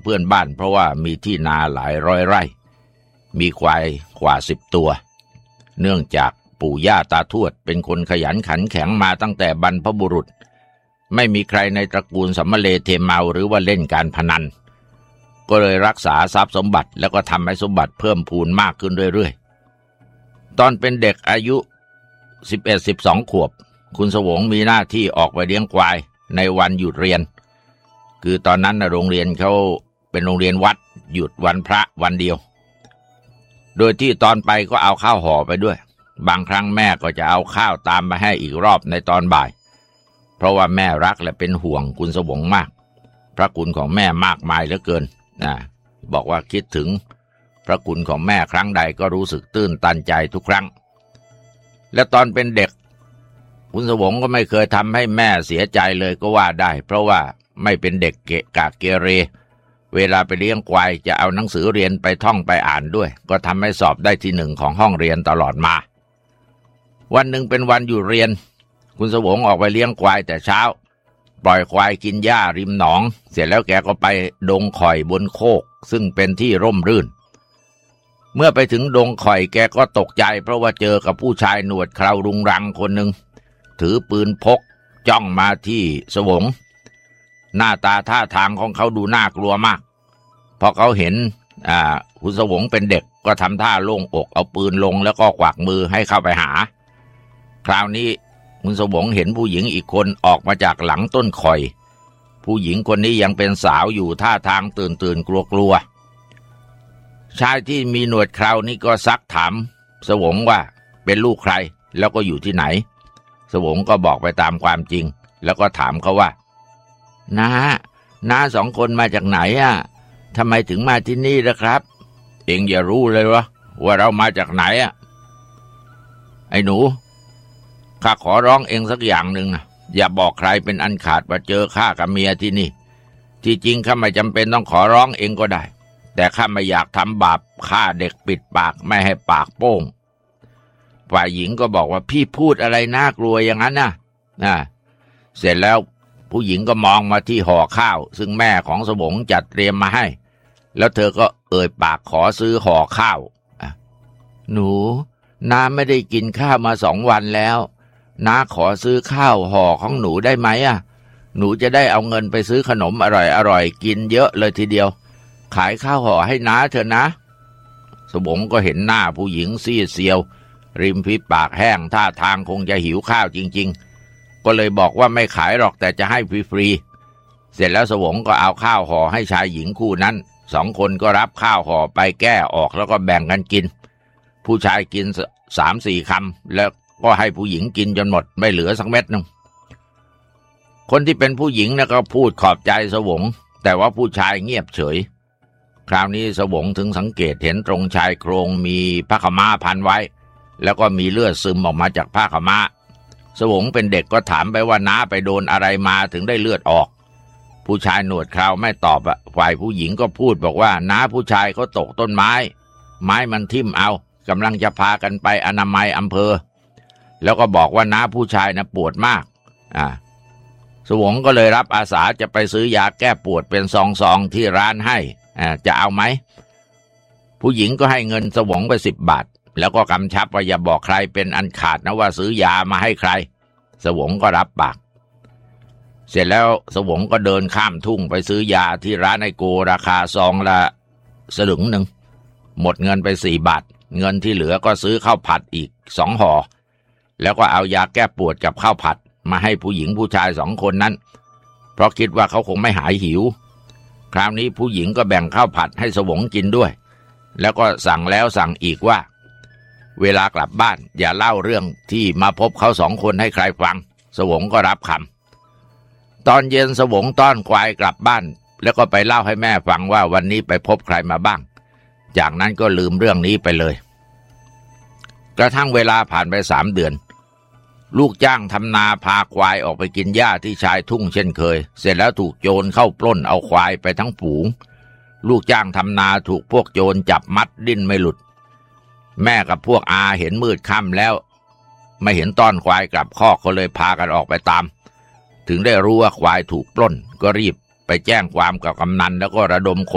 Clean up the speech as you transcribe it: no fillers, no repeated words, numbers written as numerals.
พื่อนบ้านเพราะว่ามีที่นาหลายร้อยไร่มีควายกว่า10 ตัวเนื่องจากปู่ย่าตาทวดเป็นคนขยันขันแข็งมาตั้งแต่บรรพบุรุษไม่มีใครในตระกูลสำมะเลเทเมาหรือว่าเล่นการพนันก็เลยรักษาทรัพย์สมบัติแล้วก็ทำให้สมบัติเพิ่มพูนมากขึ้นเรื่อยๆตอนเป็นเด็กอายุ11-12 ขวบคุณสวงมีหน้าที่ออกไปเลี้ยงควายในวันหยุดเรียนคือตอนนั้นโรงเรียนเขาเป็นโรงเรียนวัดหยุดวันพระวันเดียวโดยที่ตอนไปก็เอาข้าวห่อไปด้วยบางครั้งแม่ก็จะเอาข้าวตามมาให้อีกรอบในตอนบ่ายเพราะว่าแม่รักและเป็นห่วงคุณสวงมากพระคุณของแม่มากมายเหลือเกินบอกว่าคิดถึงพระคุณของแม่ครั้งใดก็รู้สึกตื้นตันใจทุกครั้งและตอนเป็นเด็กคุณสวงก็ไม่เคยทำให้แม่เสียใจเลยก็ว่าได้เพราะว่าไม่เป็นเด็กเกะกะเกเรเวลาไปเลี้ยงควายจะเอาหนังสือเรียนไปท่องไปอ่านด้วยก็ทำให้สอบได้ที่1ของห้องเรียนตลอดมาวันหนึ่งเป็นวันหยุดเรียนคุณสวงออกไปเลี้ยงควายแต่เช้าปล่อยควายกินหญ้าริมหนองเสร็จแล้วแกก็ไปดงข่อยบนโคกซึ่งเป็นที่ร่มรื่นเมื่อไปถึงดงข่อยแกก็ตกใจเพราะว่าเจอกับผู้ชายหนวดเครารุงรังคนหนึ่งถือปืนพกจ้องมาที่สวงหน้าตาท่าทางของเขาดูน่ากลัวมากพอเขาเห็นคุณสวงเป็นเด็กก็ทำท่าโล่งอกเอาปืนลงแล้วก็กวักมือให้เข้าไปหาคราวนี้คุณสวงเห็นผู้หญิงอีกคนออกมาจากหลังต้นข่อยผู้หญิงคนนี้ยังเป็นสาวอยู่ท่าทางตื่นกลัวชายที่มีหนวดเครานี่ก็ซักถามสวงว่าเป็นลูกใครแล้วก็อยู่ที่ไหนสวงก็บอกไปตามความจริงแล้วก็ถามเขาว่าน้า2 คนมาจากไหนทำไมถึงมาที่นี่ล่ะครับเอ็งอย่ารู้เลยวะว่าเรามาจากไหนไอ้หนูข้าขอร้องเองสักอย่างหนึ่งอย่าบอกใครเป็นอันขาดว่าเจอข้ากับเมียที่นี่ที่จริงข้าไม่จำเป็นต้องขอร้องเองก็ได้แต่ข้าไม่อยากทำบาปฆ่าเด็กปิดปากไม่ให้ปากโป้งฝ่ายหญิงก็บอกว่าพี่พูดอะไรน่ากลัวอย่างนั้นเสร็จแล้วผู้หญิงก็มองมาที่ห่อข้าวซึ่งแม่ของสวงจัดเตรียมมาให้แล้วเธอก็เอ่ยปากขอซื้อห่อข้าวหนูน้าไม่ได้กินข้าวมา2 วันแล้วน้าขอซื้อข้าวห่อของหนูได้ไหมหนูจะได้เอาเงินไปซื้อขนมอร่อยกินเยอะเลยทีเดียวขายข้าวห่อให้น้าเถอะนะสวงก็เห็นหน้าผู้หญิงซีดเซียวริมฝีปากแห้งท่าทางคงจะหิวข้าวจริงๆก็เลยบอกว่าไม่ขายหรอกแต่จะให้ฟรีๆเสร็จแล้วสวงก็เอาข้าวห่อให้ชายหญิงคู่นั้น2 คนก็รับข้าวห่อไปแก้ออกแล้วก็แบ่งกันกินผู้ชายกิน3-4 คำแล้วก็ให้ผู้หญิงกินจนหมดไม่เหลือสักเม็ดนึงคนที่เป็นผู้หญิงก็พูดขอบใจสวงแต่ว่าผู้ชายเงียบเฉยคราวนี้สวงถึงสังเกตเห็นตรงชายโครงมีผ้าขาวม้าพันไว้แล้วก็มีเลือดซึมออกมาจากผ้าขาวม้าสวงเป็นเด็กก็ถามไปว่าน้าไปโดนอะไรมาถึงได้เลือดออกผู้ชายหนวดเคราไม่ตอบฝ่ายผู้หญิงก็พูดบอกว่าน้าผู้ชายเขาตกต้นไม้มันทิ่มเอากำลังจะพากันไปอนามัยอำเภอแล้วก็บอกว่าน้าผู้ชายปวดมากสวงก็เลยรับอาสาจะไปซื้อยาแก้ปวดเป็นซองที่ร้านให้จะเอาไหมผู้หญิงก็ให้เงินสวงไป10 บาทแล้วก็กำชับว่าอย่าบอกใครเป็นอันขาดนะว่าซื้อยามาให้ใครสวงก็รับปากเสร็จแล้วสวงก็เดินข้ามทุ่งไปซื้อยาที่ร้านไอโกราคาซองละสลึงหนึ่งหมดเงินไป4 บาทเงินที่เหลือก็ซื้อข้าวผัดอีก2 ห่อแล้วก็เอายาแก้ปวดกับข้าวผัดมาให้ผู้หญิงผู้ชาย2 คนนั้นเพราะคิดว่าเขาคงไม่หายหิวคราวนี้ผู้หญิงก็แบ่งข้าวผัดให้สวงกินด้วยแล้วก็สั่งแล้วสั่งอีกว่าเวลากลับบ้านอย่าเล่าเรื่องที่มาพบเขา2 คนให้ใครฟังสวงก็รับคำตอนเย็นสวงต้อนควายกลับบ้านแล้วก็ไปเล่าให้แม่ฟังว่าวันนี้ไปพบใครมาบ้างจากนั้นก็ลืมเรื่องนี้ไปเลยกระทั่งเวลาผ่านไป3 เดือนลูกจ้างทำนาพาควายออกไปกินหญ้าที่ชายทุ่งเช่นเคยเสร็จแล้วถูกโจรเข้าปล้นเอาควายไปทั้งฝูงลูกจ้างทำนาถูกพวกโจรจับมัดดิ้นไม่หลุดแม่กับพวกอาเห็นมืดค่ำแล้วไม่เห็นต้อนควายกลับคอกก็เลยพากันออกไปตามถึงได้รู้ว่าควายถูกปล้นก็รีบไปแจ้งความกับกำนันแล้วก็ระดมค